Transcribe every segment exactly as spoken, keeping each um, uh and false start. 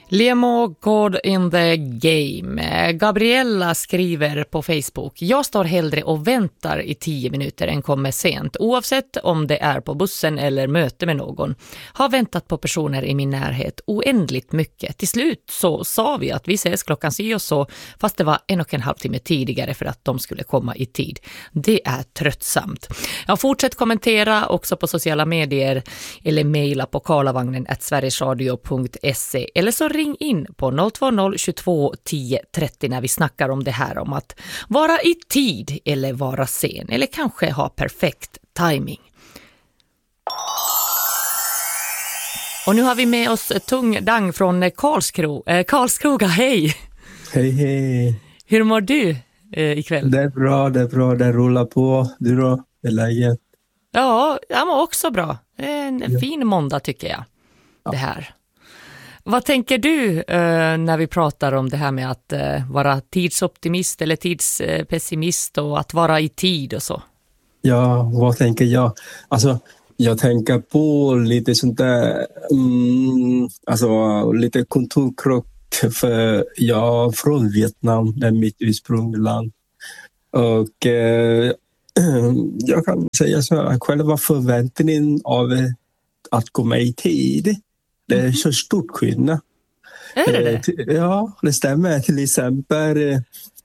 Lemo Code in the Game. Gabriella skriver på Facebook: jag står hellre och väntar i tio minuter än kommer sent. Oavsett om det är på bussen eller möte med någon. Har väntat på personer i min närhet oändligt mycket. Till slut så sa vi att vi ses klockan si och så, fast det var en och en halv timme tidigare för att de skulle komma i tid. Det är tröttsamt. Jag fortsätter kommentera också på sociala medier eller mejla på karlavagnen at sverigesradio punkt se eller så ring in på noll två noll tjugotvå tio trettio när vi snackar om det här om att vara i tid eller vara sen eller kanske ha perfekt timing. Och nu har vi med oss Tung Dang från Karlskro, eh, Karlskroga. Hej! Hej, hej! Hur mår du eh, ikväll? Det är bra, det är bra, det rullar på. Du då? Det är läget? Ja, jag mår också bra. En ja. fin måndag tycker jag. Ja. Det här. Vad tänker du eh, när vi pratar om det här med att eh, vara tidsoptimist eller tidspessimist och att vara i tid och så? Ja, vad tänker jag? Alltså, jag tänker på lite sånt där, mm, alltså lite kontorkrock, för jag är från Vietnam, det är mitt ursprungsland. Och eh, jag kan säga så här, själva förväntningen av att komma i tid, det är så stort skillnad. Är det det? Ja, det stämmer. Till exempel eh,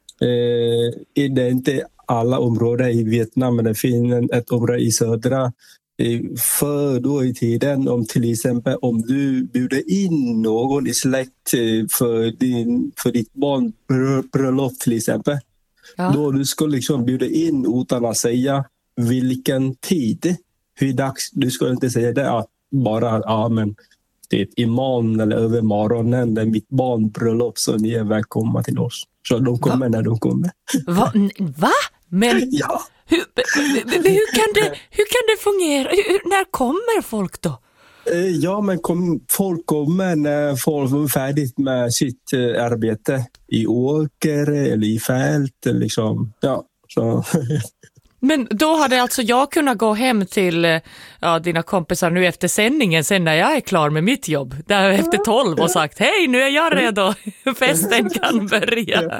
det är inte alla områden i Vietnam, men det finns ett område i södra. För då i tiden, om till exempel om du bjuder in någon i släkt för, din, för ditt barn bröllop till exempel. Ja. Då du ska liksom bjuda in utan att säga vilken tid, hur dags, du ska inte säga det att bara, ja men det imorgon eller över morgonen, det är mitt barn bröllop, så ni är välkomna till oss. Så de kommer Va? när de kommer. Va? Va? Men ja. hur, hur, kan det, hur kan det fungera? Hur, när kommer folk då? Ja, men kom, folk kommer när folk är färdigt med sitt arbete i åker eller i fält. Liksom. Ja, så... Men då hade alltså jag kunnat gå hem till ja, dina kompisar nu efter sändningen sen när jag är klar med mitt jobb. Där efter tolv och sagt, hej nu är jag redo, festen kan börja.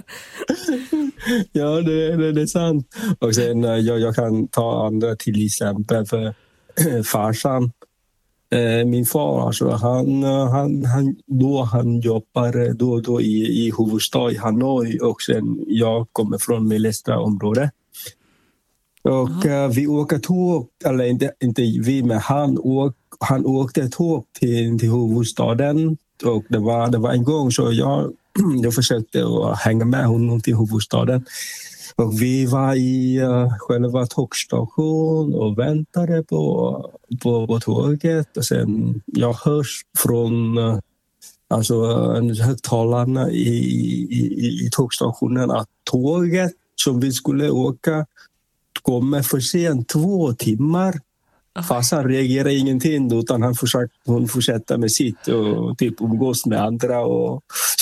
Ja, det, det, det är sant. Och sen jag, jag kan ta andra till exempel för farsan. Min far, alltså, han, han, han, då han jobbar då, då i, i huvudstad i Hanoi och sen jag kommer från mellersta området. Och uh, vi åker tåg, eller inte, inte vi, men han, åk, han åkte tåg till, till huvudstaden. Och det var, det var en gång så jag, jag försökte att hänga med honom till huvudstaden. Och vi var i uh, själva tågstationen och väntade på, på, på tåget. Och sen jag hörs från uh, alltså, högtalarna i, i, i tågstationen att tåget som vi skulle åka kommer för sent två timmar. Fast han reagerar ingenting utan han försöker, hon fortsätter med sitt och typ umgås med andra. Och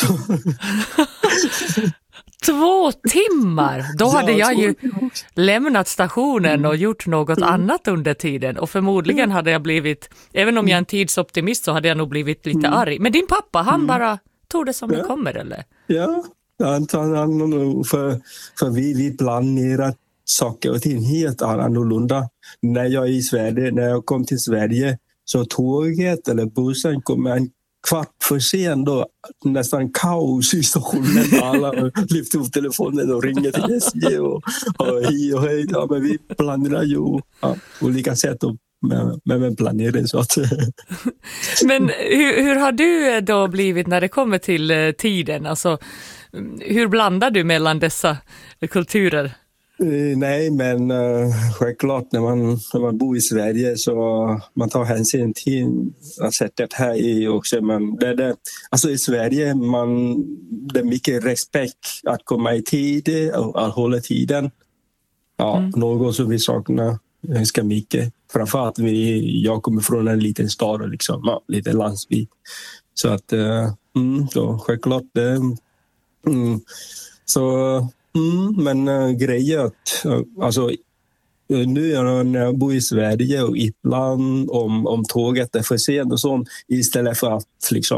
Två timmar? Då hade ja, jag ju lämnat stationen mm. och gjort något mm. annat under tiden. Och förmodligen hade jag blivit, även om jag är en tidsoptimist så hade jag nog blivit lite mm. arg. Men din pappa, han mm. bara tog det som ja. det kommer, eller? Ja, han, han, för, för vi, vi planerar saker och ting helt annorlunda. När jag är i Sverige, när jag kom till Sverige så tåget eller bussen kom en kvart för sen då, nästan kaos i stationen. Alla lyfter upp telefonen och ringer till S J och, och hej och hej. Ja, men vi planerar ju ja, olika sätt och med, med, med planering så att... Men hur, hur har du då blivit när det kommer till tiden? Alltså, hur blandar du mellan dessa kulturer? Uh, nej, men uh, självklart när man, när man bor i Sverige så man tar hänsyn till sättet här i också. Men det, det, alltså i Sverige man, det är mycket respekt att komma i tid och att hålla tiden. Ja, mm. Något som vi saknar ganska mycket. Framförallt vi, jag kommer från en liten stad, liksom, ja, lite landsbygd. Så att, uh, mm, så självklart det, mm, så... Mm, men äh, grejen att äh, alltså, nu när jag bor i Sverige och ibland om, om tåget är för sent och sånt, istället för att liksom,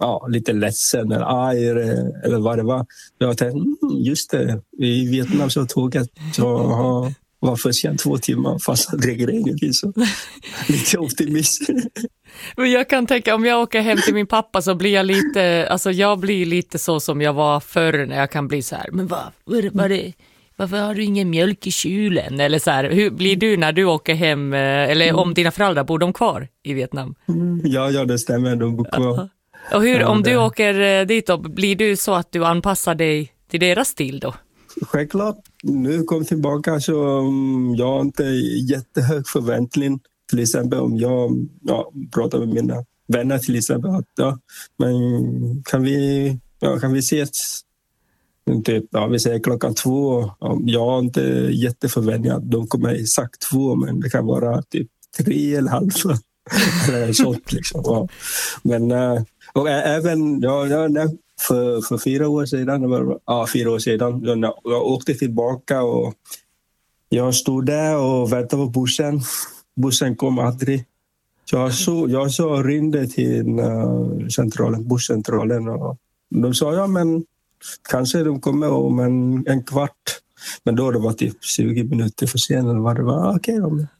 ja, lite ledsen eller arg eller vad det var. Jag tänkte, mm, just det, i Vietnam så tåget så var för sent två timmar fast det regnar ingenting, så lite optimist. Men jag kan tänka, om jag åker hem till min pappa så blir jag lite, alltså jag blir lite så som jag var förr, när jag kan bli så här, men vad, vad, vad det, varför har du ingen mjölk i kylen? Eller så här, hur blir du när du åker hem, eller mm. om dina föräldrar, bor de kvar i Vietnam? Mm. Ja, ja, det stämmer, de bor kvar. Uh-huh. Och hur, om du åker dit då, blir du så att du anpassar dig till deras stil då? Självklart, nu kom jag tillbaka så um, jag har inte jättehög förväntning. Till exempel om jag ja, pratar med mina vänner till exempel att ja, men kan vi, ja, kan vi ses typ, ja, vi säger klockan två. Ja, jag har inte jätteförväntningar att de kommer exakt två, men det kan vara typ tre eller halv eller sånt liksom. Ja. Men och även ja, ja, för, för fyra år sedan, var, ja, fyra år sedan jag, jag åkte tillbaka och jag stod där och väntade på bussen. Bussen kom aldrig. Så jag så, jag så ringde till uh, centralen, busscentralen, och de sa ja, men kanske de kommer om en, en kvart. Men då det var typ tjugo minuter för sent eller vad det var. Okej, okay,